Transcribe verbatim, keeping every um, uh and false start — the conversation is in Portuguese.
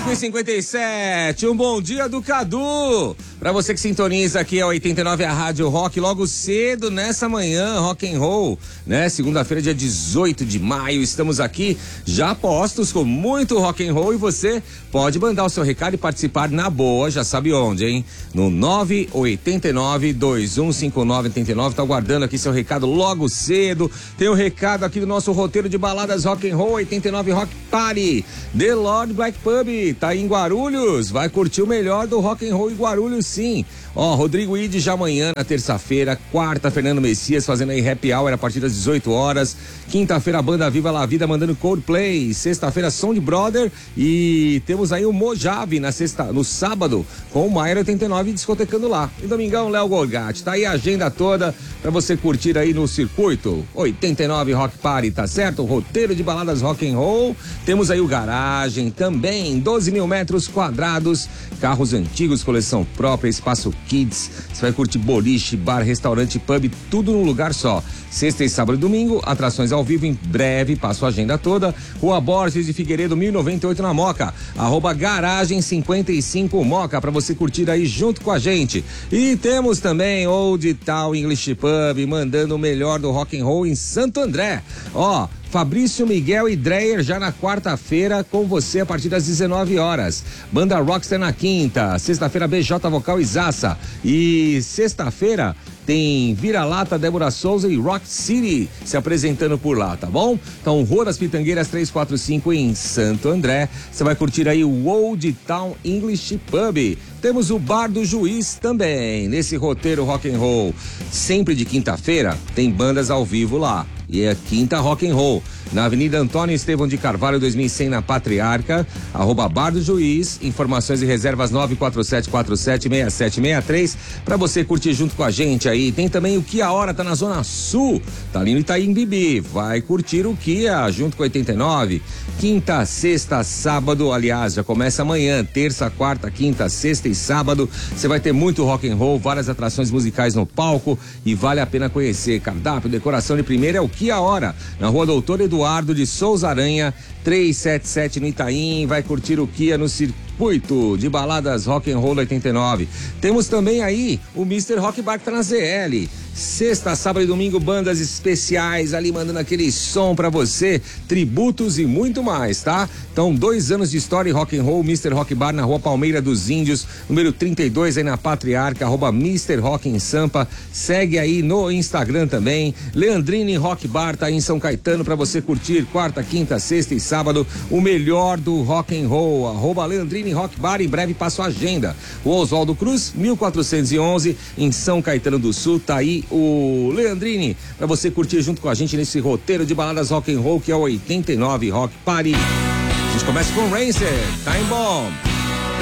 cinco e cinquenta e sete, um bom dia do Cadu. Pra você que sintoniza aqui a oitenta e nove, a Rádio Rock, logo cedo nessa manhã, rock and roll, né? Segunda-feira, dia dezoito de maio, estamos aqui já postos com muito rock and roll e você pode mandar o seu recado e participar na boa, já sabe onde, hein? No nove oito nove, dois um cinco nove oito nove, tá aguardando aqui seu recado logo cedo. Tem o um recado aqui do nosso roteiro de baladas rock and roll, oitenta e nove Rock Party, The Lord Black Pub, tá em Guarulhos, vai curtir o melhor do rock and roll em Guarulhos, sim. Ó, Rodrigo Ides já amanhã, na terça-feira, quarta, Fernando Messias fazendo aí happy hour a partir das dezoito horas, quinta-feira, Banda Viva La Vida mandando Coldplay, sexta-feira, Sound Brother e temos aí o Mojave na sexta, no sábado, com o Maier oitenta e nove discotecando lá. E domingão, Léo Golgatti, tá aí a agenda toda pra você curtir aí no circuito oitenta e nove Rock Party, tá certo? O roteiro de baladas rock and roll, temos aí o garagem também, doze mil metros quadrados, carros antigos, coleção própria, espaço kids, você vai curtir boliche, bar, restaurante, pub, tudo num lugar só. Sexta e sábado e domingo, atrações ao vivo, em breve, passo a agenda toda. Rua Borges de Figueiredo, mil e noventa e oito na Moca, arroba garagem cinquenta e cinco Moca, pra você curtir aí junto com a gente. E temos também Old Town English Pub, mandando o melhor do rock and roll em Santo André. Ó, Fabrício, Miguel e Dreyer já na quarta-feira com você a partir das dezenove horas. Banda Rockstar na quinta, sexta-feira B J Vocal e Zaça. E sexta-feira tem Vira-Lata, Débora Souza e Rock City se apresentando por lá, tá bom? Então, Rua das Pitangueiras trezentos e quarenta e cinco em Santo André. Você vai curtir aí o Old Town English Pub. Temos o Bar do Juiz também, nesse roteiro rock and roll. Sempre de quinta-feira tem bandas ao vivo lá. E é quinta rock and roll, na Avenida Antônio Estevão de Carvalho, dois mil e cem, na Patriarca, arroba Bar do Juiz, informações e reservas nove quatro sete quatro sete seis sete seis três, pra você curtir junto com a gente aí. Tem também o Kia Hora, tá na Zona Sul, tá ali no Itaim Bibi, vai curtir o Kia junto com oitenta e nove, quinta, sexta, sábado, aliás, já começa amanhã, terça, quarta, quinta, sexta e sábado, você vai ter muito rock and roll, várias atrações musicais no palco e vale a pena conhecer. Cardápio, decoração de primeira é o Kia Hora, na Rua Doutor Eduardo de Souza Aranha, trezentos e setenta e sete no Itaim. Vai curtir o Kia no circuito de baladas rock and roll oitenta e nove. Temos também aí o mister Rock Bar que tá na Z L. Sexta, sábado e domingo, bandas especiais ali mandando aquele som pra você, tributos e muito mais, tá? Então, dois anos de história e rock and roll, mister Rock Bar na Rua Palmeira dos Índios, número trinta e dois aí na Patriarca, arroba mister Rock em Sampa. Segue aí no Instagram também. Leandrini Rock Bar tá aí em São Caetano pra você curtir quarta, quinta, sexta e sábado o melhor do rock and roll. Arroba Leandrini Rock Bar, em breve passo a agenda. O Oswaldo Cruz, mil quatrocentos e onze em São Caetano do Sul, tá aí o Leandrini, pra você curtir junto com a gente nesse roteiro de baladas rock and roll que é o oitenta e nove Rock Party. A gente começa com Racer, Time Bomb.